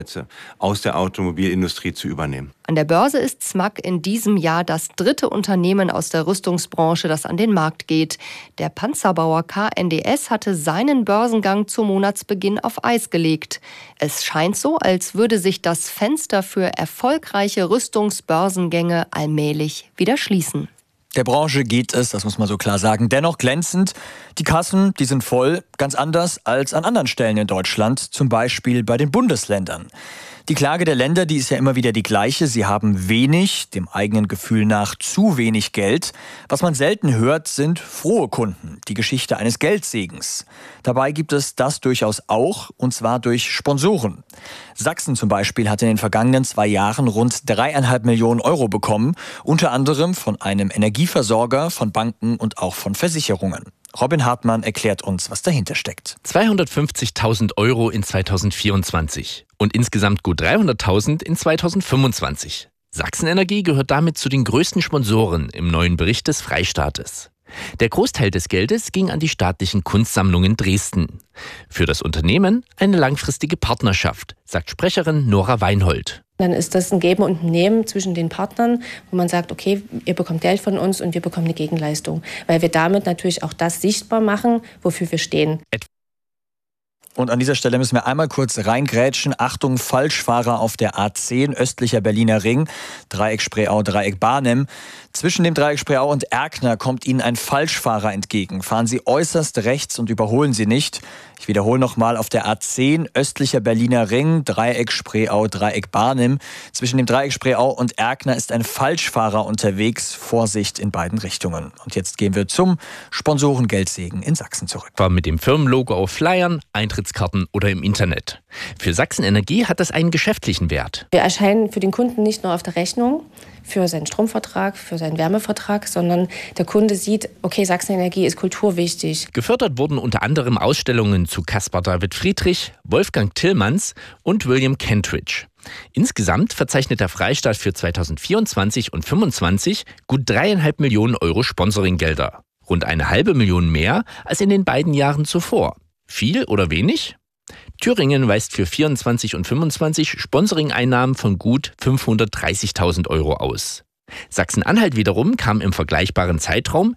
aus der Automobilindustrie zu übernehmen. An der Börse ist SMAC in diesem Jahr das 3. Unternehmen aus der Rüstungsbranche, das an den Markt geht. Der Panzerbauer KNDS hatte seinen Börsengang zum Monatsbeginn auf Eis gelegt. Es scheint so, als würde sich das Fenster für erfolgreiche Rüstungsbörsengänge allmählich wieder schließen. Der Branche geht es, das muss man so klar sagen, dennoch glänzend. Die Kassen, die sind voll, ganz anders als an anderen Stellen in Deutschland, zum Beispiel bei den Bundesländern. Die Klage der Länder, die ist ja immer wieder die gleiche. Sie haben wenig, dem eigenen Gefühl nach zu wenig Geld. Was man selten hört, sind frohe Kunden, die Geschichte eines Geldsegens. Dabei gibt es das durchaus auch, und zwar durch Sponsoren. Sachsen zum Beispiel hat in den vergangenen 2 Jahren rund 3,5 Millionen Euro bekommen, unter anderem von einem Energieversorger, von Banken und auch von Versicherungen. Robin Hartmann erklärt uns, was dahinter steckt. 250.000 Euro in 2024 und insgesamt gut 300.000 in 2025. Sachsenenergie gehört damit zu den größten Sponsoren im neuen Bericht des Freistaates. Der Großteil des Geldes ging an die staatlichen Kunstsammlungen Dresden. Für das Unternehmen eine langfristige Partnerschaft, sagt Sprecherin Nora Weinhold. Dann ist das ein Geben und ein Nehmen zwischen den Partnern, wo man sagt, okay, ihr bekommt Geld von uns und wir bekommen eine Gegenleistung. Weil wir damit natürlich auch das sichtbar machen, wofür wir stehen. Und an dieser Stelle müssen wir einmal kurz reingrätschen. Achtung, Falschfahrer auf der A10, östlicher Berliner Ring, Dreieck Spreeau, Dreieck Barnim. Zwischen dem Dreieck Spreeau und Erkner kommt Ihnen ein Falschfahrer entgegen. Fahren Sie äußerst rechts und überholen Sie nicht. Ich wiederhole nochmal, auf der A10, östlicher Berliner Ring, Dreieck Spreeau, Dreieck Barnim. Zwischen dem Dreieck Spreeau und Erkner ist ein Falschfahrer unterwegs. Vorsicht in beiden Richtungen. Und jetzt gehen wir zum Sponsorengeldsegen in Sachsen zurück. War mit dem Firmenlogo auf Flyern, Eintrittskarten oder im Internet. Für Sachsenenergie hat das einen geschäftlichen Wert. Wir erscheinen für den Kunden nicht nur auf der Rechnung, für seinen Stromvertrag, für seinen Wärmevertrag, sondern der Kunde sieht, okay, Sachsenenergie ist kulturwichtig. Gefördert wurden unter anderem Ausstellungen zu Caspar David Friedrich, Wolfgang Tillmanns und William Kentridge. Insgesamt verzeichnet der Freistaat für 2024 und 2025 gut 3,5 Millionen Euro Sponsoringgelder. Rund 1,5 Million mehr als in den beiden Jahren zuvor. Viel oder wenig? Thüringen weist für 24 und 25 Sponsoring-Einnahmen von gut 530.000 Euro aus. Sachsen-Anhalt wiederum kam im vergleichbaren Zeitraum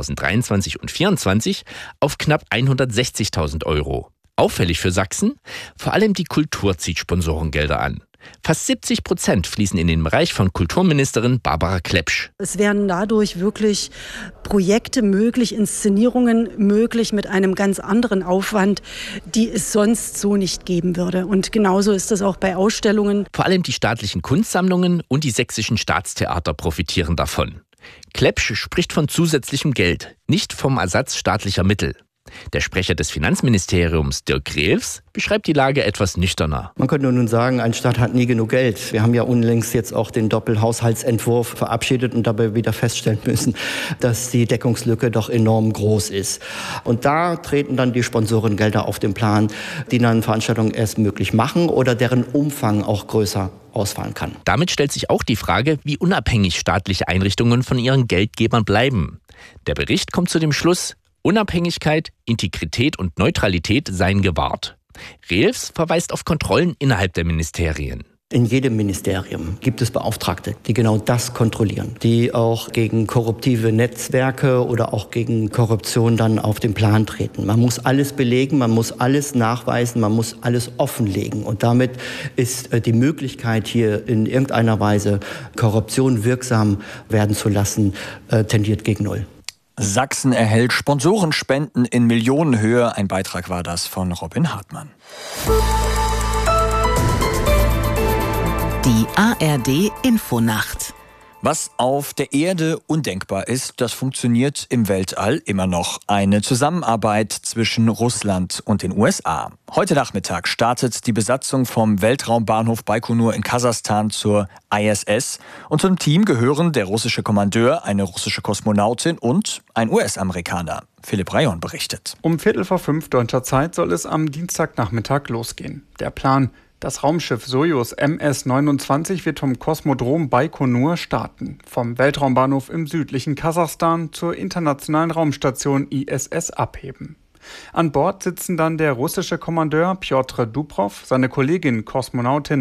2023 und 2024 auf knapp 160.000 Euro. Auffällig für Sachsen, vor allem die Kultur zieht Sponsorengelder an. Fast 70% fließen in den Bereich von Kulturministerin Barbara Klepsch. Es werden dadurch wirklich Projekte möglich, Inszenierungen möglich mit einem ganz anderen Aufwand, die es sonst so nicht geben würde. Und genauso ist es auch bei Ausstellungen. Vor allem die staatlichen Kunstsammlungen und die sächsischen Staatstheater profitieren davon. Klepsch spricht von zusätzlichem Geld, nicht vom Ersatz staatlicher Mittel. Der Sprecher des Finanzministeriums, Dirk Reels, beschreibt die Lage etwas nüchterner. Man könnte nun sagen, ein Staat hat nie genug Geld. Wir haben ja unlängst jetzt auch den Doppelhaushaltsentwurf verabschiedet und dabei wieder feststellen müssen, dass die Deckungslücke doch enorm groß ist. Und da treten dann die Sponsorengelder auf den Plan, die dann Veranstaltungen erst möglich machen oder deren Umfang auch größer ausfallen kann. Damit stellt sich auch die Frage, wie unabhängig staatliche Einrichtungen von ihren Geldgebern bleiben. Der Bericht kommt zu dem Schluss, Unabhängigkeit, Integrität und Neutralität seien gewahrt. Reels verweist auf Kontrollen innerhalb der Ministerien. In jedem Ministerium gibt es Beauftragte, die genau das kontrollieren, die auch gegen korruptive Netzwerke oder auch gegen Korruption dann auf den Plan treten. Man muss alles belegen, man muss alles nachweisen, man muss alles offenlegen. Und damit ist die Möglichkeit, hier in irgendeiner Weise Korruption wirksam werden zu lassen, tendiert gegen null. Sachsen erhält Sponsorenspenden in Millionenhöhe. Ein Beitrag war das von Robin Hartmann. Die ARD Infonacht. Was auf der Erde undenkbar ist, das funktioniert im Weltall immer noch. Eine Zusammenarbeit zwischen Russland und den USA. Heute Nachmittag startet die Besatzung vom Weltraumbahnhof Baikonur in Kasachstan zur ISS. Und zum Team gehören der russische Kommandeur, eine russische Kosmonautin und ein US-Amerikaner. Philipp Rayon berichtet. Um 4:45 deutscher Zeit soll es am Dienstagnachmittag losgehen. Der Plan: Das Raumschiff Sojus MS-29 wird vom Kosmodrom Baikonur starten. Vom Weltraumbahnhof im südlichen Kasachstan zur internationalen Raumstation ISS abheben. An Bord sitzen dann der russische Kommandeur Pjotr Dubrov, seine Kollegin Kosmonautin